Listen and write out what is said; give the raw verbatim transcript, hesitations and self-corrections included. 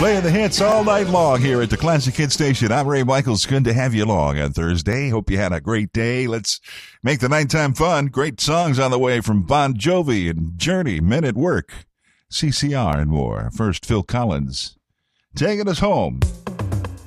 Playing the hits all night long here at the Classic Hit Station. I'm Ray Michaels. Good to have you along on Thursday. Hope you had a great day. Let's make the nighttime fun. Great songs on the way from Bon Jovi and Journey, Men at Work, C C R, and more. First, Phil Collins, taking us home.